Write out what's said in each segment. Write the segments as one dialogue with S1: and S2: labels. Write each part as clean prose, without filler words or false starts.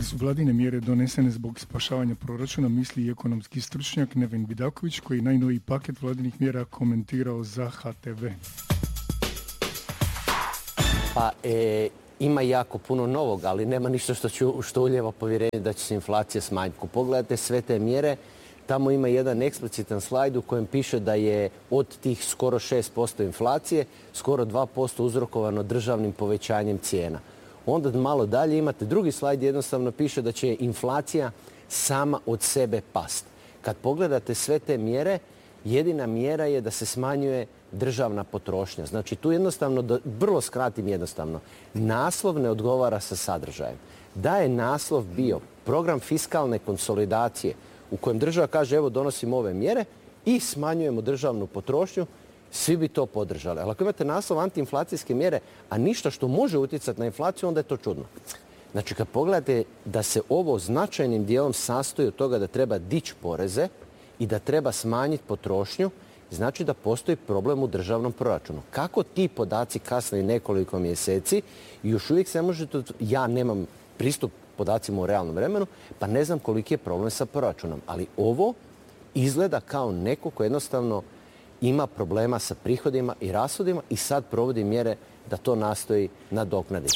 S1: su vladine mjere donesene zbog spašavanja proračuna, misli i ekonomski stručnjak Nevin Vidaković, koji najnoviji paket vladinih mjera komentirao za HTV.
S2: Ima jako puno novog, ali nema ništa što ulijeva povjerenje da će se inflacija smanjiti. Ako pogledate sve te mjere, tamo ima jedan eksplicitan slajd u kojem piše da je od tih skoro 6% inflacije, skoro 2% uzrokovano državnim povećanjem cijena. Onda malo dalje imate drugi slajd, jednostavno piše da će inflacija sama od sebe past. Kad pogledate sve te mjere, jedina mjera je da se smanjuje državna potrošnja. Znači tu jednostavno, da vrlo skratim jednostavno, naslov ne odgovara sa sadržajem. Da je naslov bio program fiskalne konsolidacije u kojem država kaže evo donosimo ove mjere i smanjujemo državnu potrošnju, svi bi to podržali. Ali ako imate naslov antiinflacijske mjere, a ništa što može utjecati na inflaciju, onda je to čudno. Znači kad pogledate da se ovo značajnim dijelom sastoji od toga da treba dići poreze i da treba smanjiti potrošnju, znači da postoji problem u državnom proračunu. Kako ti podaci kasne nekoliko mjeseci, još uvijek se možete, ja nemam pristup podacima u realnom vremenu, pa ne znam koliki je problem sa proračunom. Ali ovo izgleda kao neko ko jednostavno ima problema sa prihodima i rashodima i sad provodi mjere da to nastoji nadoknaditi.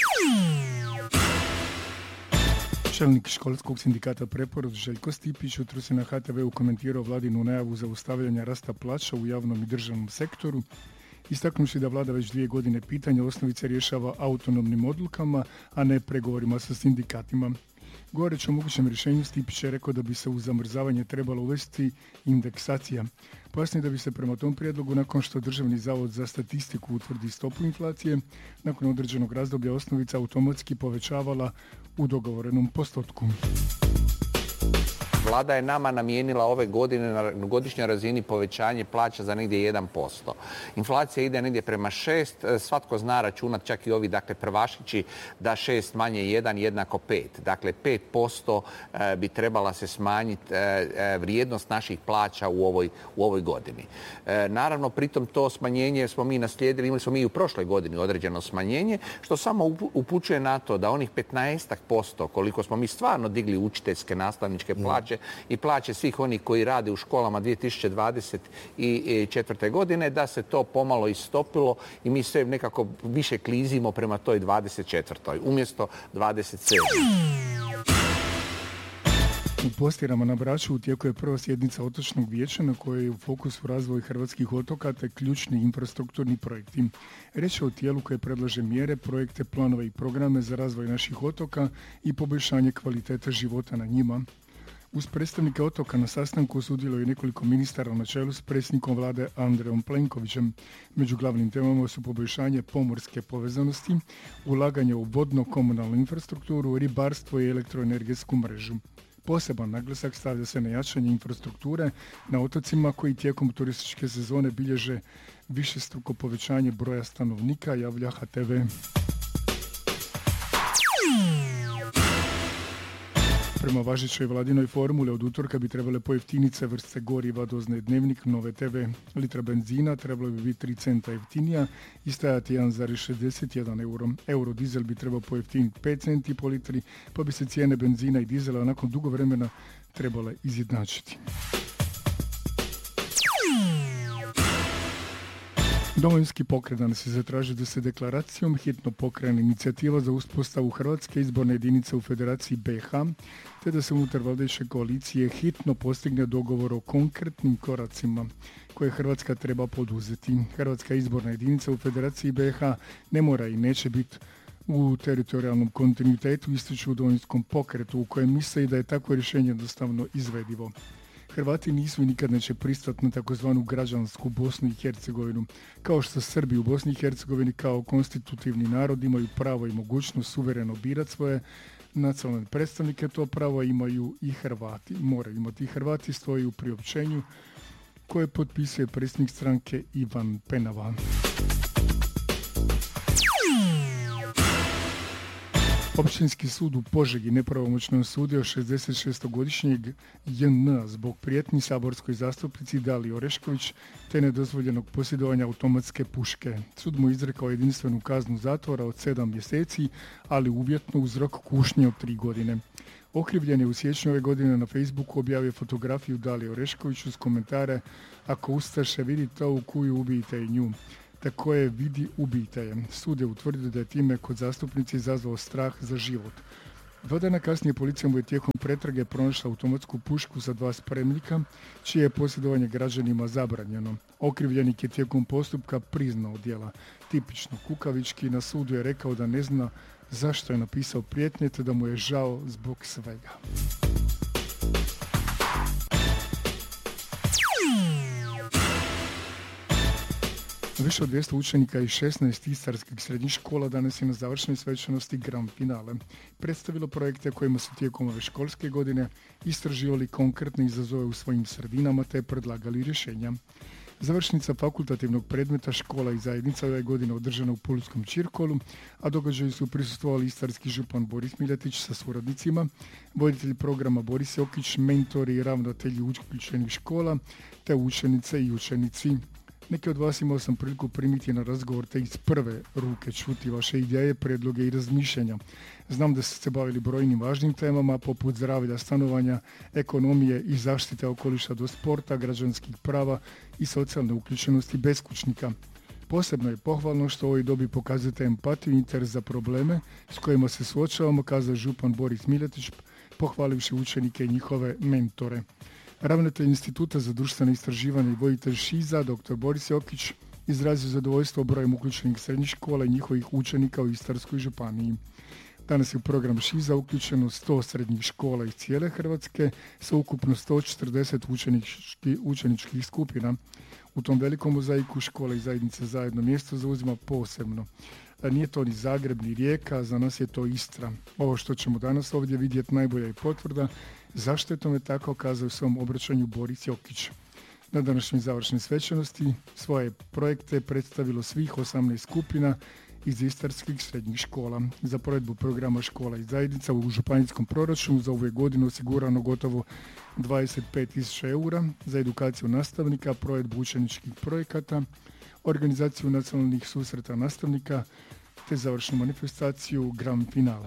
S1: Čelnik školskog sindikata Preporod Željko Stipić jutro se na HTV-u komentirao vladinu najavu zaustavljanja rasta plaća u javnom i državnom sektoru, istaknuši da vlada već 2 godine pitanje osnovice rješava autonomnim odlukama, a ne pregovorima sa sindikatima. Govoreći o mogućem rješenju, Stipić je rekao da bi se u zamrzavanje trebalo uvesti indeksacija. Pojasni da bi se prema tom prijedlogu, nakon što Državni zavod za statistiku utvrdi stopu inflacije, nakon određenog razdoblja osnovica automatski povećavala u dogovorenom postotku.
S3: Vlada je nama namijenila ove godine na godišnjoj razini povećanje plaća za negdje 1%. Inflacija ide negdje prema 6, svatko zna računat, čak i ovi prvašići, da 6 manje 1 jednako 5. Dakle, 5% bi trebala se smanjiti vrijednost naših plaća u ovoj godini. Naravno, pritom to smanjenje smo mi naslijedili, imali smo mi i u prošloj godini određeno smanjenje, što samo upućuje na to da onih 15% koliko smo mi stvarno digli učiteljske nastavničke plaće i plaće svih onih koji rade u školama 2024. godine, da se to pomalo istopilo i mi sve nekako više klizimo prema toj 24. umjesto 27.
S1: U Postirama na Braču u tijeku je prva sjednica otočnog vijeća na kojoj je u fokusu razvoj hrvatskih otoka te ključni infrastrukturni projekti. Riječ je o tijelu koje predlaže mjere, projekte, planove i programe za razvoj naših otoka i poboljšanje kvalitete života na njima. Uz predstavnike otoka na sastanku sudjeluje nekoliko ministara na čelu s predsjednikom vlade Andrejom Plenkovićem. Među glavnim temama su poboljšanje pomorske povezanosti, ulaganje u vodno-komunalnu infrastrukturu, ribarstvo i elektroenergetsku mrežu. Poseban naglasak stavlja se na jačanje infrastrukture na otocima koji tijekom turističke sezone bilježe višestruko povećanje broja stanovnika, javlja HTV. Prema važećoj vladinoj formuli od utorka bi trebale pojeftiniti vrste goriva, doznaje Dnevnik, Nove TV. Litra benzina trebalo bi biti 3 centa jeftinija i stajati 1,61 euro. Eurodizel bi trebao pojeftiniti 5 centi po litri, pa bi se cijene benzina i dizela nakon dugo vremena trebale izjednačiti. Domovinski pokret danas je zatražio da se deklaracijom hitno pokrene inicijativa za uspostavu Hrvatske izborne jedinice u Federaciji BiH, te da se unutar vladajuće koalicije hitno postigne dogovor o konkretnim koracima koje Hrvatska treba poduzeti. Hrvatska izborna jedinica u Federaciji BiH ne mora i neće biti u teritorijalnom kontinuitetu, ističu u Domovinskom pokretu, u kojem misle da je takvo rješenje jednostavno izvedivo. Hrvati nisu i nikad neće pristati na takozvanu građansku Bosnu i Hercegovinu. Kao što Srbi u Bosni i Hercegovini kao konstitutivni narod imaju pravo i mogućnost suvereno birati svoje nacionalne predstavnike, to pravo imaju i Hrvati. Moraju imati i Hrvati, stoji u priopćenju koje potpisuje predsjednik stranke Ivan Penava. Općinski sud u Požegi nepravomoćno osudio 66-godišnjeg JN zbog prijetnji saborskoj zastupnici Daliji Orešković te nedozvoljenog posjedovanja automatske puške. Sud mu izrekao jedinstvenu kaznu zatvora od 7 mjeseci, ali uvjetno uz rok kušnje od 3 godine. Okrivljen je u siječnju ove godine na Facebooku objavio fotografiju Dalije Orešković uz komentare: ako ustaše vidite ovu kuju, ubijte i nju. Tako je, vidi, ubijte je. Sud je utvrdio da je time kod zastupnice izazvao strah za život. 2 dana kasnije policija mu je tijekom pretrage pronašla automatsku pušku za 2 spremnika, čije je posjedovanje građanima zabranjeno. Okrivljenik je tijekom postupka priznao djela. Tipično kukavički, na sudu je rekao da ne zna zašto je napisao prijetnje, te da mu je žao zbog svega. Više od 200 učenika iz 16 istarskih srednjih škola danas je na završnoj svečanosti Grand Finale predstavilo projekte kojima su tijekom ove školske godine istraživali konkretne izazove u svojim sredinama te predlagali rješenja. Završnica fakultativnog predmeta Škola i zajednica ove godine održana u Pulskom Čirkolu, a događaju su prisustvovali istarski župan Boris Miletić sa suradnicima, voditelji programa Boris Jokić, mentori i ravnatelji uključenih škola te učenice i učenici. Neki od vas imao sam priliku primiti na razgovor te iz prve ruke čuti vaše ideje, prijedloge i razmišljanja. Znam da ste se bavili brojnim važnim temama poput zdravlja, stanovanja, ekonomije i zaštite okoliša do sporta, građanskih prava i socijalne uključenosti beskućnika. Posebno je pohvalno što u ovoj dobi pokazujete empatiju i interes za probleme s kojima se suočavamo, kazao župan Boris Miletić, pohvalivši učenike i njihove mentore. Ravnatelj Instituta za društvene istraživanja i voditelj ŠIZA, dr. Boris Jokić, izrazio zadovoljstvo brojem uključenih srednjih škola i njihovih učenika u Istarskoj županiji. Danas je u program ŠIZA uključeno 100 srednjih škola iz cijele Hrvatske sa ukupno 140 učeničkih skupina. U tom velikom mozaiku škola i zajednice zajedno mjesto zauzima posebno. Nije to ni Zagreb ni Rijeka, za nas je to Istra. Ovo što ćemo danas ovdje vidjeti najbolja je potvrda zašto je tome tako, kazao u svom obraćanju Boris Jokić. Na današnjoj završnoj svečanosti svoje projekte predstavilo svih 18 skupina iz istarskih srednjih škola. Za provedbu programa Škola i zajednica u županijskom proračunu za ovu godinu osigurano gotovo 25.000 eura za edukaciju nastavnika, provedbu učeničkih projekata, organizaciju nacionalnih susreta nastavnika te završnu manifestaciju Grand Finale.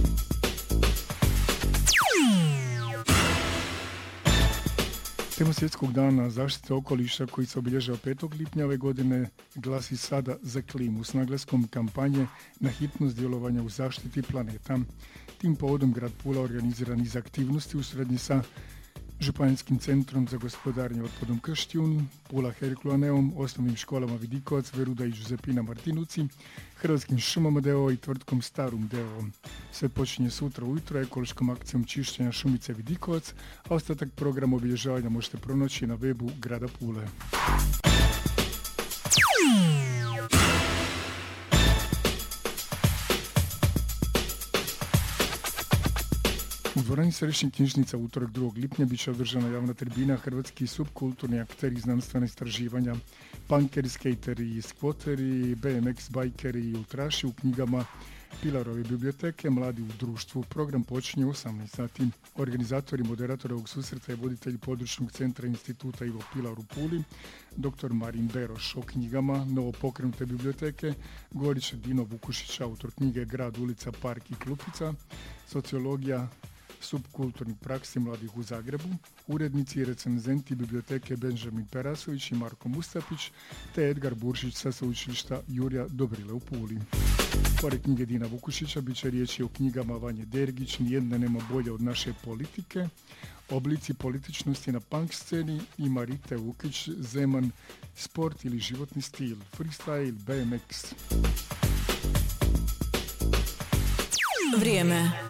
S1: Tema Svjetskog dana zaštite okoliša koji se obilježava 5. lipnja ove godine glasi Sada za klimu s naglaskom kampanje na hitnost djelovanja u zaštiti planeta. Tim povodom grad Pula organizira niz aktivnosti u suradnji sa Županijskim centrom za gospodarenje otpadom Krštjun, Pula Herkulaneum, osnovnim školama Vidikovac, Veruda i Žuzepina Martinuci, Hrvatskim šumama d.o.o. i tvrtkom Starum d.o.o. Sve počinje sutra ujutro ekološkom akcijom čišćenja šumice Vidikovac, a ostatak programa obilježavanja možete pronaći na webu grada Pule. U dvorani Središnjih knjižnica utorak 2. lipnja bit će održana javna tribina Hrvatski subkulturni akteri znanstvene istraživanja, punkeri, skateri, skvoteri, BMX bajkeri i ultraši u knjigama Pilarove biblioteke, Mladi u društvu. Program počinje u 18 sati. Organizator i moderator ovog susreta je voditelj područnog centra instituta Ivo Pilar u Puli, dr. Marin Beroš. O knjigama novopokrenute biblioteke govorit će Dino Vukušić, autor knjige Grad, ulica, park i klupica, sociologija subkulturnih praksi mladih u Zagrebu, urednici i recenzenti biblioteke Benjamin Perasović i Marko Mustapić, te Edgar Buršić sa sveučilišta Jurja Dobrile u Puli. Pored knjige Dina Vukušića bit će riječi o knjigama Vanje Dergić, Nijedna nema bolje od naše politike, Oblici političnosti na punk sceni i Marite Vukić, Zeman, sport ili životni stil, freestyle, BMX.
S4: Vrijeme.